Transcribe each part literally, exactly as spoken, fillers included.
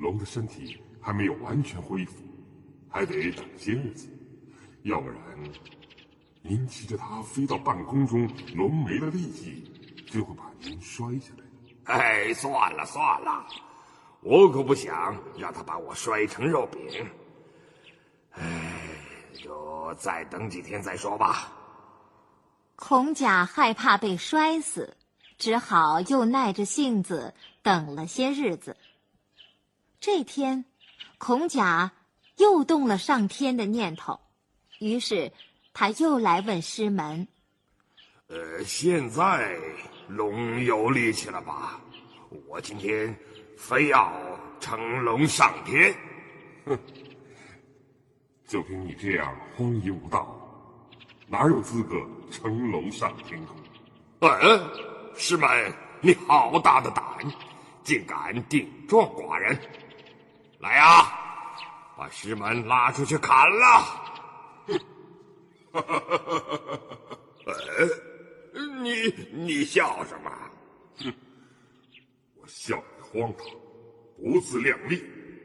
龙的身体还没有完全恢复，还得等些日子，要不然您骑着它飞到半空中，龙没了力气，就会把您摔下来。 哎，算了算了，我可不想让它把我摔成肉饼。哎，就再等几天再说吧。 孔甲害怕被摔死，只好又耐着性子等了些日子。这天，孔甲又动了上天的念头，于是他又来问师门： 呃，现在龙有力气了吧？我今天非要乘龙上天。 哼，就凭你这样荒淫无道，哪有资格乘龙上天空？ 嗯，师门，你好大的胆，竟敢顶撞寡人！来呀，把师门拉出去砍了！呃，你你笑什么？ 哼，我笑你荒唐，不自量力。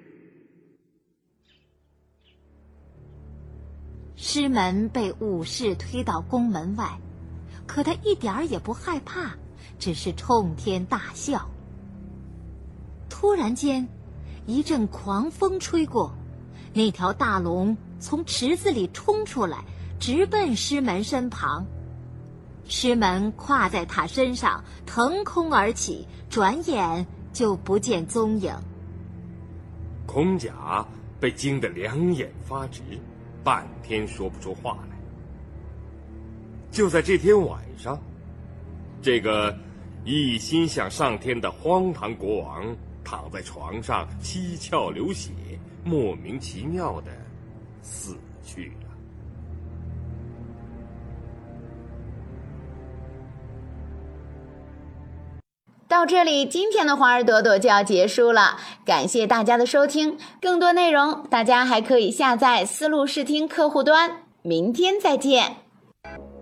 师门被武士推到宫门外，可他一点儿也不害怕，只是冲天大笑。突然间，一阵狂风吹过，那条大龙从池子里冲出来，直奔师门身旁。师门跨在他身上，腾空而起，转眼就不见踪影。 孔甲被惊得两眼发直，半天说不出话来。就在这天晚上，这个一心想上天的荒唐国王躺在床上七窍流血，莫名其妙的死去了。 到这里，今天的花儿朵朵就要结束了，感谢大家的收听。更多内容大家还可以下载思路视听客户端。明天再见。